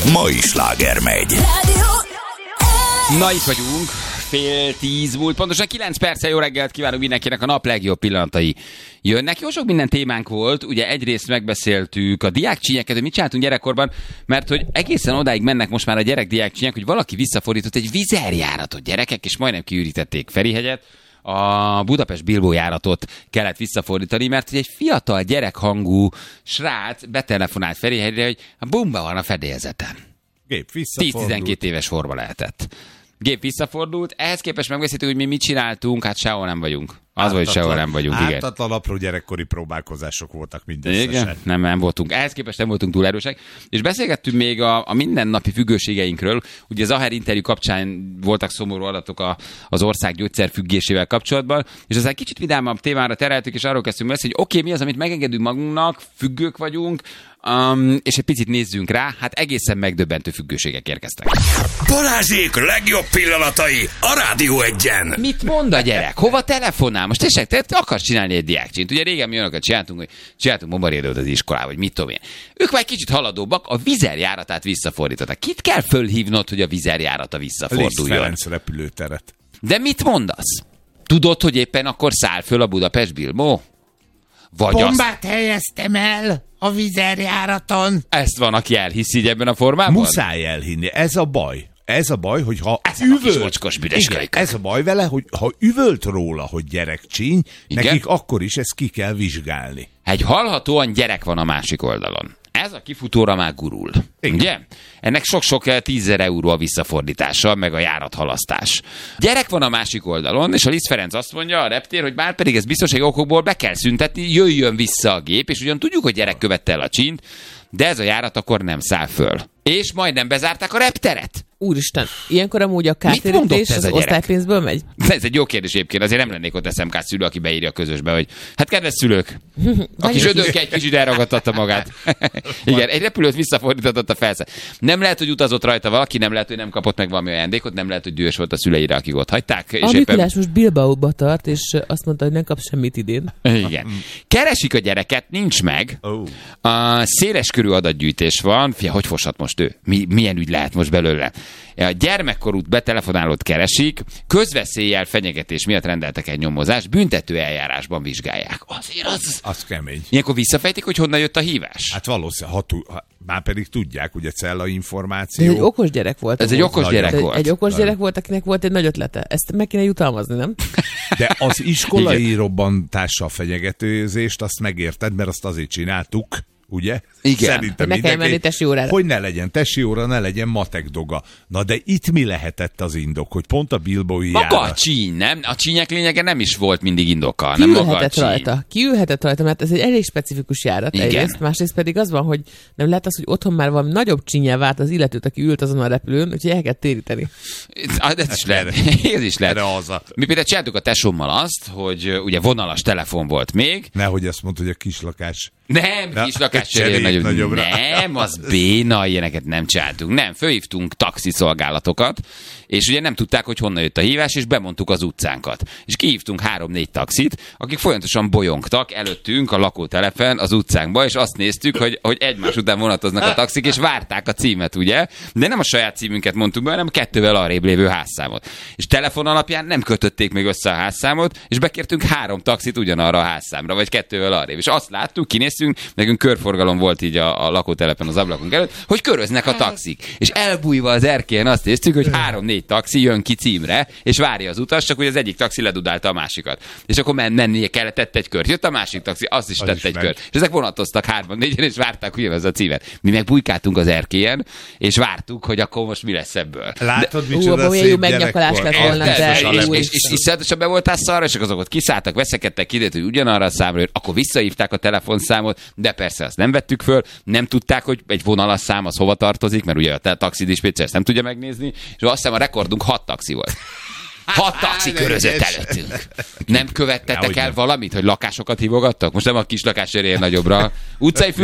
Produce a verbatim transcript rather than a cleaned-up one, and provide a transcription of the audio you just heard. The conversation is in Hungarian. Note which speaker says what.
Speaker 1: mai sláger megy.
Speaker 2: Na, itt vagyunk, fél tíz múlt, pontosan kilenc perccel. Jó reggelt kívánunk mindenkinek, a nap legjobb pillanatai jönnek. Jó sok minden témánk volt, ugye egyrészt megbeszéltük a diákcsínyeket, hogy mit csináltunk gyerekkorban, mert hogy egészen odáig mennek most már a gyerek diákcsínyek, hogy valaki visszafordított egy vizerjáratot, gyerekek, és majdnem kiürítették Ferihegyet. A Budapest-Bilbó járatot kellett visszafordítani, mert egy fiatal gyerekhangú srác betelefonált Ferihegyre, hogy a bomba van a fedélzeten.
Speaker 3: Gép visszafordult.
Speaker 2: tíz-tizenkét éves forma lehetett. Gép visszafordult, ehhez képest megbeszéltük, hogy mi mit csináltunk, hát sehol nem vagyunk. Az vagy sehol nem vagyunk, igen.
Speaker 3: Ártatlan apró gyerekkori próbálkozások voltak mindösszesen.
Speaker 2: Igen, nem, nem voltunk. Ehhez képest nem voltunk túl erősek. És beszélgettünk még a, a mindennapi függőségeinkről. Ugye az Aher interjú kapcsán voltak szomorú adatok a, az ország gyógyszerfüggésével kapcsolatban, és aztán kicsit vidámabb témára tereltük, és arról kezdtünk beszélni, hogy oké, okay, mi az, amit megengedünk magunknak, függők vagyunk, um, és egy picit nézzünk rá, hát egészen megdöbbentő függőségek érkeztek.
Speaker 1: Balázsék legjobb pillanatai a Rádió Egyen.
Speaker 2: Mit mond a gyerek? Hova telefonál? Most tessék, te, te akarsz csinálni egy diákcsint. Ugye régen mi olyanokat csináltunk, hogy csináltunk bombarédőt az iskolába, vagy mit tudom én. Ők már kicsit haladóbbak, a vizerjáratát visszafordították. Kit kell fölhívnod, hogy a vizerjárata visszaforduljon?
Speaker 3: Liszt Ferenc repülőteret.
Speaker 2: De mit mondasz? Tudod, hogy éppen akkor száll föl a Budapest-Bilbó? Vagy
Speaker 4: Bombát
Speaker 2: azt...
Speaker 4: helyeztem el a vizerjáraton.
Speaker 2: Ezt van, aki elhiszi így ebben a formában?
Speaker 3: Muszáj elhinni. Ez a baj. Ez a baj, hogy ha
Speaker 2: Ezen a kis mocskos büdös
Speaker 3: igen,
Speaker 2: kölykök.
Speaker 3: ez a baj vele, hogy ha üvölt róla, hogy gyerekcsíny,
Speaker 2: igen?
Speaker 3: nekik akkor is ezt ki kell vizsgálni.
Speaker 2: Egy hallhatóan gyerek van a másik oldalon. Ez a kifutóra már gurul. Igen. Ugye? Ennek sok-sok tízezer euró a visszafordítása, meg a járathalasztás. Gyerek van a másik oldalon, és a Liszt Ferenc azt mondja, a reptér, hogy már pedig ez biztonsági okokból be kell szüntetni, jöjjön vissza a gép, és ugyan tudjuk, hogy gyerek követte el a csínt, de ez a járat akkor nem száll föl. És majdnem bezárták a repteret.
Speaker 5: Úristen, ilyenkor amúgy a kártérítés az osztálypénzből megy?
Speaker 2: Ez egy jó kérdés egyébként, azért nem lennék ott es em ká szülő, aki beírja a közösbe, hogy hát kedves szülők, a kis ödönke egy kicsit elragadtatta magát. Igen, egy repülőt visszafordított a felszállt. Nem lehet, hogy utazott rajta valaki, nem lehet, hogy nem kapott meg valami ajándékot, nem lehet, hogy dühös volt a szüleire, akik ott hagyták.
Speaker 5: És a Mikulás éppen... most Bilbaóba tart, és azt mondta, hogy nem kap semmit idén.
Speaker 2: Igen. Keresik a gyereket, nincs meg.
Speaker 3: Oh.
Speaker 2: A széles körű adatgyűjtés van. Fia, hogy foshat most ő? Mi, milyen ügy lehet most belőle? A gyermekkorút betelefonálót keresik, közveszéllyel fenyegetés miatt rendeltek egy nyomozást, büntető eljárásban vizsgálják. Azért az...
Speaker 3: Az kemény.
Speaker 2: Ilyenkor visszafejtik, hogy honnan jött a hívás?
Speaker 3: Hát valószínűleg, ha, tu- ha már pedig tudják, ugye cella információ.
Speaker 5: Ez egy okos gyerek volt.
Speaker 2: Ez egy okos
Speaker 5: volt.
Speaker 2: gyerek
Speaker 5: egy,
Speaker 2: volt.
Speaker 5: Egy okos gyerek volt, akinek volt egy nagy ötlete. Ezt meg kéne jutalmazni, nem?
Speaker 3: De az iskolai robbantással fenyegetőzést, azt megérted, mert azt azért csináltuk, ugye?
Speaker 2: Igen.
Speaker 3: Szerintem
Speaker 5: ne kelljen menni tesi órára.
Speaker 3: Hogy ne legyen tesi óra, ne legyen matek doga. Na de itt mi lehetett az indok, hogy pont a bilbaói
Speaker 2: Maga
Speaker 3: járat...
Speaker 2: a csíny, nem? A csínyek lényege nem is volt mindig indoka, nem maga a csíny.
Speaker 5: rajta. Kiülhetett rajta, mert ez egy elég specifikus járat.
Speaker 2: Igen.
Speaker 5: Egyrészt, másrészt pedig az van, hogy nem lehet az, hogy otthon már valami nagyobb csínyel várt az illetőt, aki ült azon a repülőn, úgyhogy el kell téríteni.
Speaker 2: Ez is lehet. Ez is lehet. Mi például csináltuk a tesómmal azt, hogy ugye vonalas telefon volt még.
Speaker 3: Nehogy azt mondta, hogy a kislakás.
Speaker 2: Nem,
Speaker 3: Na,
Speaker 2: kislakás cserél nagyobb.
Speaker 3: nagyobbra.
Speaker 2: Nem, az béna, ilyeneket nem csináltunk. Nem, fölhívtunk taxiszolgálatokat, és ugye nem tudták, hogy honnan jött a hívás, és bemondtuk az utcánkat. És kihívtunk három-négy taxit, akik folyamatosan bolyongtak előttünk a lakótelepen az utcánkba, és azt néztük, hogy, hogy egymás után vonatoznak a taxik, és várták a címet, ugye? De nem a saját címünket mondtuk be, hanem kettővel arrébb lévő házszámot. És telefon alapján nem kötötték még össze a házszámot, és bekértünk három taxit ugyanarra a házszámra, vagy kettővel arrébb. És azt láttuk, kinéztünk, nekünk körforgalom volt így a, a lakótelepen az ablakunk előtt, hogy köröznek a taxik. És elbújva az erkélyen azt néztük, hogy három-négy taxi jön ki címre, és várja az utas, csak hogy az egyik taxi ledudálta a másikat. És akkor men- mennie kellett, tett egy kört. Jött a másik taxi, azt is az tett is egy meg. kört. És ezek vonatoztak hárman-négyen, és várták ugyanaz a címet. Mi meg bujkáltunk az erkélyen, és vártuk, hogy akkor most mi lesz ebből.
Speaker 3: Látod,
Speaker 5: de... micsoda szép megnyakolás lett volna,
Speaker 2: de... És, és, és, és iszonyatosan be voltál szarra, és azok ott kiszálltak, veszekedtek, kiderült, hogy ugyanarra a számra jön, akkor visszahívták a telefonszámot, de persze azt nem vettük föl, nem tudták, hogy egy vonalas szám az hova tartozik, mert ugye a taxidispécser ezt nem tudja megnézni, és azt hiszem a rekordunk hat taxi volt. Hat taxi körözött előttünk. Nem követtetek el valamit, hogy lakásokat hívogattak? Most nem a kis lakás erén nagyobbra. Utcai